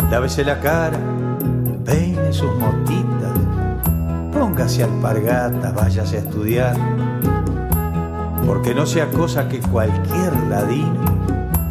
Lávese la cara, peine sus motitas, póngase alpargatas, váyase a estudiar, porque no sea cosa que cualquier ladino